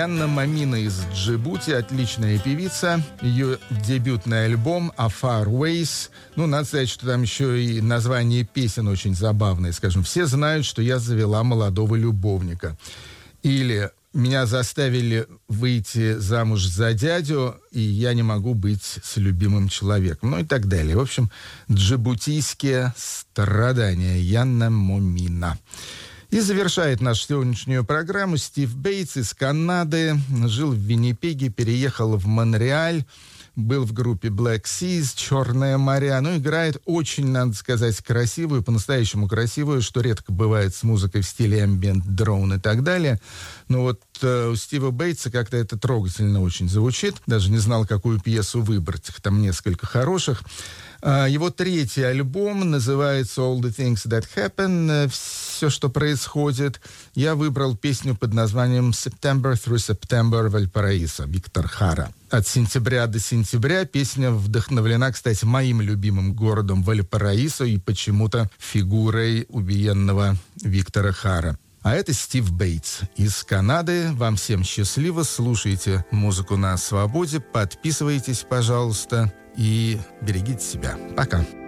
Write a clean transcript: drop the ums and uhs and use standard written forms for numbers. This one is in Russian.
Янна Мамина из Джибути, отличная певица. Ее дебютный альбом «A Far Ways». Ну, надо сказать, что там еще и название песен очень забавное. Скажем, все знают, что я завела молодого любовника. Или меня заставили выйти замуж за дядю, и я не могу быть с любимым человеком. Ну и так далее. В общем, джибутийские страдания. Янна Мамина. И завершает нашу сегодняшнюю программу Стив Бейтс из Канады. Жил в Виннипеге, переехал в Монреаль. Был в группе Black Seas, «Черные моря». Ну, играет очень, надо сказать, красивую, по-настоящему красивую, что редко бывает с музыкой в стиле ambient, дрон и так далее. Но вот у Стива Бейтса как-то это трогательно очень звучит. Даже не знал, какую пьесу выбрать. Их там несколько хороших. Его третий альбом называется «All the Things That Happen», «Все, что происходит». Я выбрал песню под названием «September Through September» Вальпараисо, Виктор Хара. От сентября до сентября песня вдохновлена, кстати, моим любимым городом Вальпараисо и почему-то фигурой убиенного Виктора Хара. А это Стив Бейтс из Канады. Вам всем счастливо. Слушайте музыку на свободе. Подписывайтесь, пожалуйста. И берегите себя. Пока.